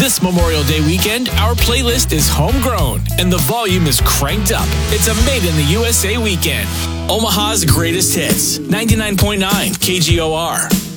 This Memorial Day weekend, our playlist is homegrown and the volume is cranked up. It's a Made in the USA weekend. Omaha's greatest hits, 99.9 KGOR.